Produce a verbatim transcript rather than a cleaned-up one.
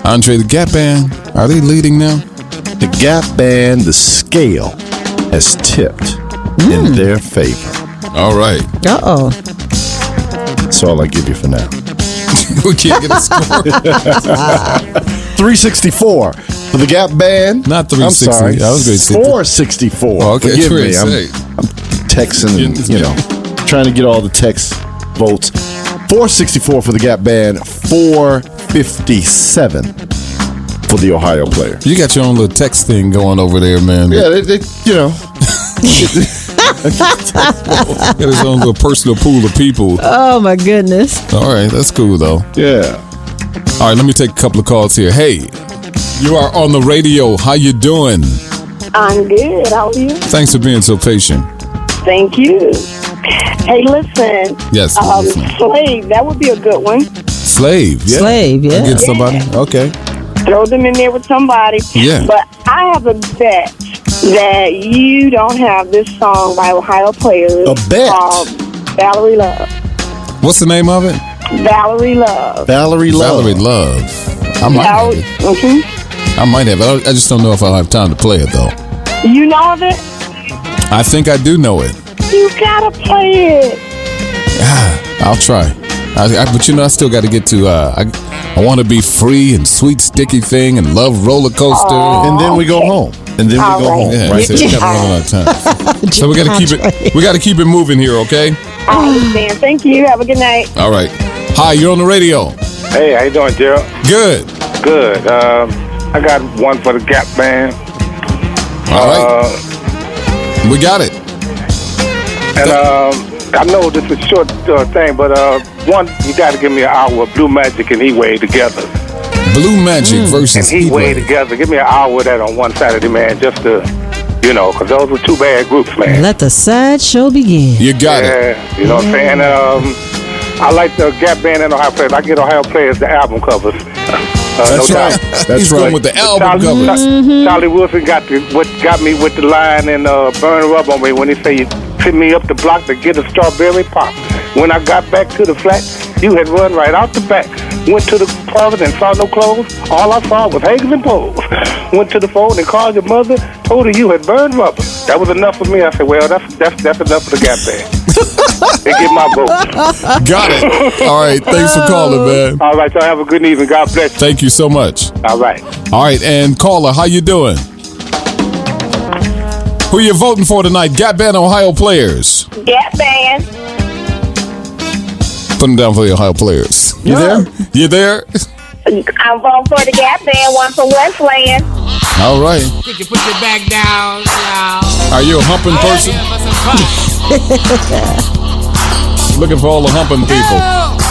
Andre, the Gap Band, are they leading now? The Gap Band, the scale has tipped mm. in their favor. All right. Uh-oh. That's all I give you for now. We can't get a score. three sixty-four for the Gap Band. Not three sixty. I'm sorry. I was going to say four sixty-four. Oh, okay. Forgive me. I'm, Say. I'm texting and, you know, trying to get all the text votes. four sixty-four for the Gap Band. four fifty-seven for the Ohio player. You got your own little text thing going over there, man. Yeah, they, they you know. Got his own little personal pool of people. Oh, my goodness. All right, that's cool, though. Yeah. All right, let me take a couple of calls here. Hey, you are on the radio. How you doing? I'm good. How are you? Thanks for being so patient. Thank you. Hey, listen. Yes. Um, Slave, that would be a good one. Slave, yeah. Slave, yeah. Get somebody? Yeah. Okay. Throw them in there with somebody. Yeah. But I have a bet that you don't have this song by Ohio players. A bet? Called Valerie Love. What's the name of it? Valerie Love. Valerie Love. Valerie Love. I might have it. Mm-hmm. I might have it. I just don't know if I'll have time to play it, though. You know of it? I think I do know it. You gotta play it. Yeah, I'll try. I, I, but you know, I still got to get to. Uh, I, I want to be free and sweet sticky thing and love roller coaster. Aww. And then we go home. And then All we go right. home. Yeah, Right so there. we got to run out of time. So we got to keep it. We got to keep it moving here, okay? I understand. Thank you. Have a good night. All right. Hi, you're on the radio. Hey, how you doing, Gerald? Good. Good. Um, I got one for the Gap Band. All right. Uh, We got it. and um, I know this is a short uh, thing, but uh, one, you got to give me an hour of Blue Magic and Heatwave together. Blue Magic And versus Heatwave Heatwave. together. Give me an hour of that on one Saturday, man, just to, you know, because those were two bad groups, man. Let the sad show begin. You got it. Yeah, you know what I'm saying? Um, I like the Gap Band and Ohio players. I get Ohio players the album covers. Uh, That's no right. doubt. That's He's right. going with the album Charlie, covers. Charlie, Charlie Wilson got the, what got me with the line and uh, Burn Rub on me when he say you pick me up the block to get a strawberry pop. When I got back to the flat, you had run right out the back. Went to the closet and saw no clothes. All I saw was Hagens and Poles. Went to the phone and called your mother. Told her you had burned rubber. That was enough for me. I said, well, that's that's that's enough for the Gap Band. They get my vote. Got it. All right. Thanks for calling, man. All right, y'all have a good evening. God bless you. Thank you so much. All right. All right. And caller, how you doing? Who you voting for tonight? Gap Band, Ohio players. Gap Band. Put them down for the Ohio players. You there? You there? I'm voting for the Gap Band, one from Westland. All right. Could you put your back down, y'all? Are you a humping person? For some fun. Looking for all the humping people.